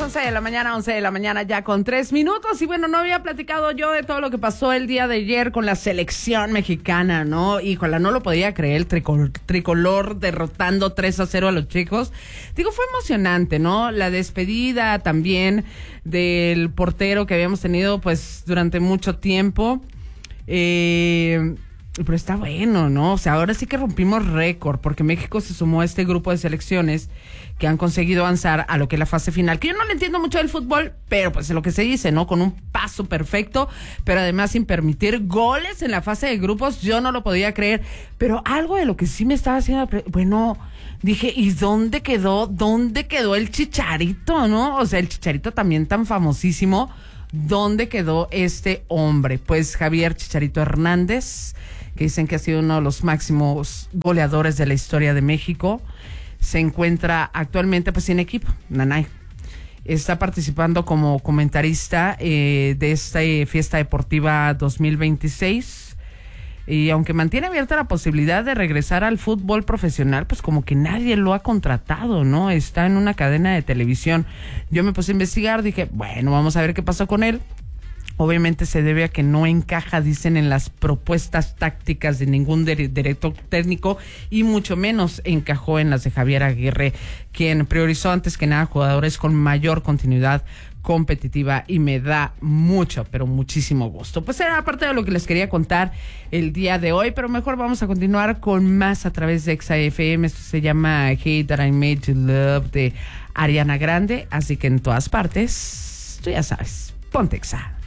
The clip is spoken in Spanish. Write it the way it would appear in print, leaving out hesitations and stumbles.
11 de la mañana ya con 3 minutos. Y bueno, no había platicado yo de todo lo que pasó el día de ayer con la selección mexicana, ¿no? Híjole, no lo podía creer, el tricolor derrotando 3-0 a los chicos. Digo, fue emocionante, ¿no? La despedida también del portero que habíamos tenido pues durante mucho tiempo. Pero está bueno, ¿no? O sea, ahora sí que rompimos récord, porque México se sumó a este grupo de selecciones que han conseguido avanzar a lo que es la fase final, que yo no le entiendo mucho del fútbol, pero pues es lo que se dice, ¿no? Con un paso perfecto, pero además sin permitir goles en la fase de grupos, yo no lo podía creer. Pero algo de lo que sí me estaba haciendo, bueno, dije, ¿y dónde quedó el Chicharito, no? O sea, el Chicharito también tan famosísimo, ¿dónde quedó este hombre? Pues Javier Chicharito Hernández, que dicen que ha sido uno de los máximos goleadores de la historia de México, se encuentra actualmente pues sin equipo, nanay. Está participando como comentarista de esta fiesta deportiva 2026, y aunque mantiene abierta la posibilidad de regresar al fútbol profesional, pues como que nadie lo ha contratado, ¿no? Está en una cadena de televisión. Yo me puse a investigar, dije, bueno, vamos a ver qué pasó con él. Obviamente se debe a que no encaja, dicen, en las propuestas tácticas de ningún director técnico, y mucho menos encajó en las de Javier Aguirre, quien priorizó antes que nada jugadores con mayor continuidad competitiva, y me da mucho, pero muchísimo gusto. Pues era parte de lo que les quería contar el día de hoy, pero mejor vamos a continuar con más a través de Exa FM. Esto se llama Hey That I Made You Love de Ariana Grande, así que en todas partes, tú ya sabes, ponte Exa.